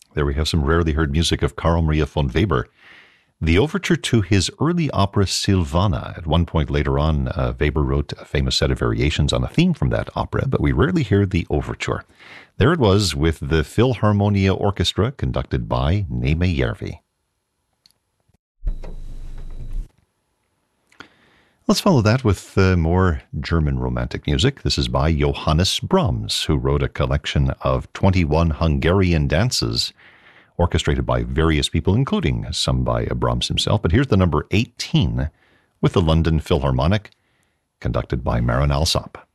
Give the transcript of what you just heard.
There we have some rarely heard music of Carl Maria von Weber. The overture to his early opera Silvana. At one point later on, Weber wrote a famous set of variations on a theme from that opera, but we rarely hear the overture. There it was with the Philharmonia Orchestra, conducted by Neeme Järvi. Let's follow that with more German romantic music. This is by Johannes Brahms, who wrote a collection of 21 Hungarian dances, orchestrated by various people, including some by Brahms himself. But here's the number 18 with the London Philharmonic, conducted by Marin Alsop.